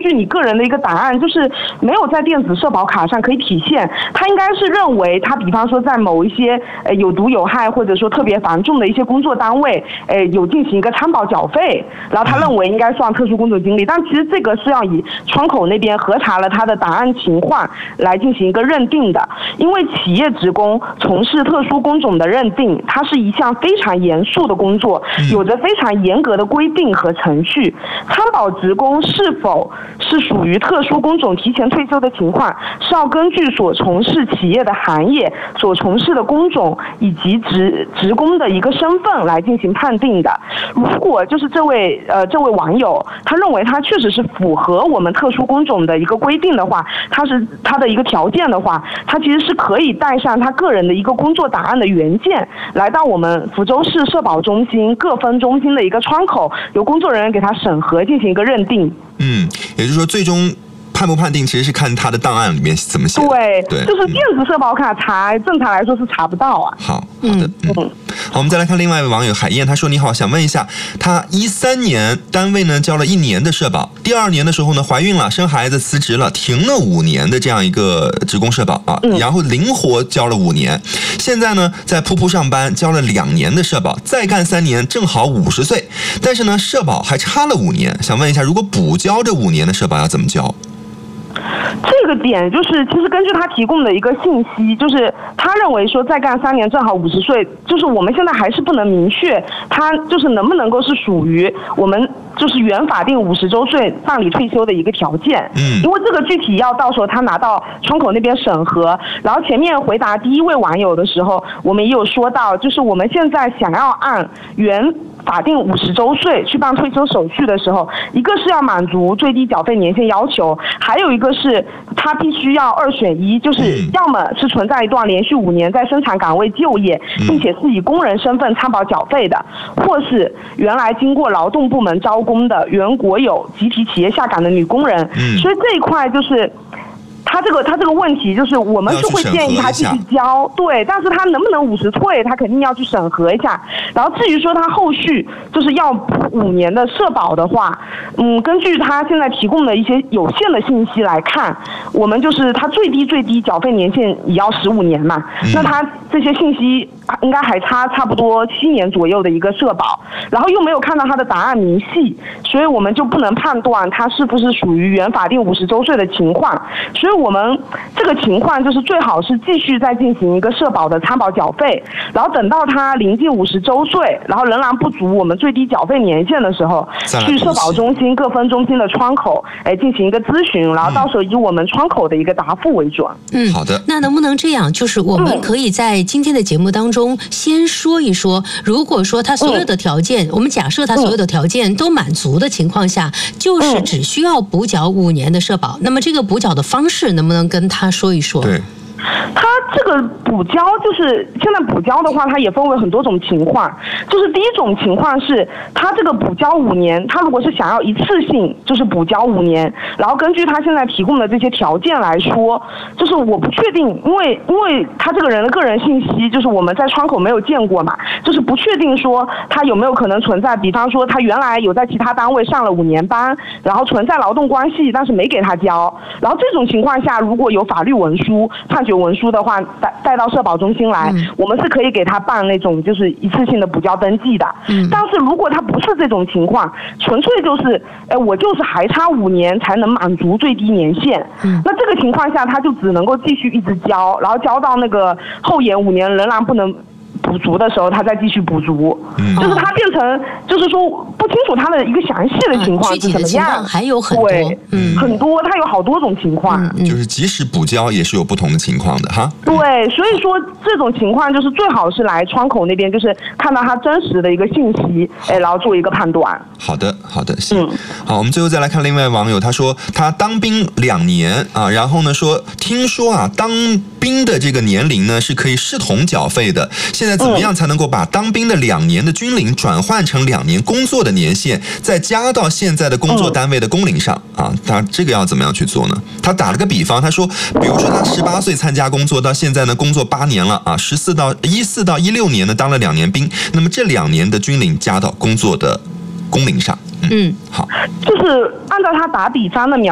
据你个人的一个档案，就是没有在电子社保卡上可以体现，他应该是认为他比方说在某一些有毒有害或者说特别繁重的一些工作单位，有进行一个参保缴费，然后他认为应该算特殊工作经历，但其实这个是要以窗口那边核查了他的档案情况来进行一个认定的。因为企业职工从事特殊工种的认定，它是一项非常严肃的工作，有着非常严格的规定和程序。参保职工是否是属于特殊工种提前退休的情况，是要根据所从事企业的行业、所从事的工种以及职工的一个身份来进行判定的。如果就是这位网友他认为他确实是符合我们特殊工种的一个规定的话，他的一个条件的话，他其实是可以带上他个人的一个工作档案的原件，来到我们福州市社保中心各分中心的一个窗口，由工作人员给他审核进行一个认定。 也就是说最终判不判定其实是看他的档案里面怎么写的。 对，就是电子社保卡正常来说是查不到啊。 好的，好，我们再来看另外一位网友海燕，他说：“你好，想问一下，他13年单位呢交了1年的社保，第2年的时候呢怀孕了，生孩子辞职了，停了5年的这样一个职工社保啊，然后灵活交了5年，现在呢在铺铺上班，交了2年的社保，再干3年，正好50岁，但是呢社保还差了5年，想问一下，如果补交这5年的社保要怎么交？” 这个点就是，其实根据他提供的一个信息，就是他认为说再干3年正好50岁，就是我们现在还是不能明确他就是能不能够是属于我们就是原法定50周岁办理退休的一个条件。因为这个具体要到时候他拿到窗口那边审核。然后前面回答第一位网友的时候，我们也有说到，就是我们现在想要按原法定50周岁去办退休手续的时候，一个是要满足最低缴费年限要求，还有一个是他必须要2选1，就是要么是存在一段连续5年在生产岗位就业，并且是以工人身份参保缴费的，或是原来经过劳动部门招工的原国有集体企业下岗的女工人。所以这一块就是他这个问题，就是我们是会建议他继续交，对，但是他能不能50岁，他肯定要去审核一下。然后至于说他后续就是要5年的社保的话，根据他现在提供的一些有限的信息来看，我们就是他最低缴费年限也要15年嘛，那他这些信息应该还差不多7年左右的一个社保，然后又没有看到他的档案明细，所以我们就不能判断他是不是属于原法定50周岁的情况。所以我们这个情况就是最好是继续再进行一个社保的参保缴费，然后等到他临近50周岁，然后仍然不足我们最低缴费年限的时候，去社保中心各分中心的窗口进行一个咨询，然后到时候以我们窗口的一个答复为准。 好的。 那能不能这样，就是我们可以在今天的节目当中先说一说，如果说他所有的条件，我们假设他所有的条件都满足的情况下，就是只需要补缴5年的社保，那么这个补缴的方式能不能跟他说一说？ 对， 他这个补交就是现在补交的话，它也分为很多种情况。就是第一种情况是，他这个补交5年，他如果是想要一次性就是补交5年，然后根据他现在提供的这些条件来说，就是我不确定，因为他这个人的个人信息就是我们在窗口没有见过嘛，就是不确定说他有没有可能存在，比方说他原来有在其他单位上了5年班，然后存在劳动关系，但是没给他交，然后这种情况下，如果有法律文书、判决文书的话，带到社保中心来，我们是可以给他办那种就是一次性的补交登记的。但是如果他不是这种情况，纯粹就是我就是还差5年才能满足最低年限，那这个情况下他就只能够继续一直交，然后交到那个后延5年仍然不能补足的时候，他再继续补足。就是他变成就是说不清楚他的一个详细的情况是怎么样， 还有很多， 很多，他有好多种情况， 就是即使补交也是有不同的情况的哈。 对，所以说这种情况就是最好是来窗口那边，就是看到他真实的一个信息，然后做一个判断。 好的，行。好，我们最后再来看另外网友，他说他当兵2年啊，然后呢说听说啊当兵的这个年龄呢是可以视同缴费的，现在怎么样才能够把当兵的2年的军龄转换成2年工作的年限，再加到现在的工作单位的工龄上啊？他这个要怎么样去做呢？他打了个比方，他说，比如说他18岁参加工作，到现在呢工作8年了啊，14到16年呢当了2年兵，那么这2年的军龄加到工作的工龄上。好， 就是按照他打比方的描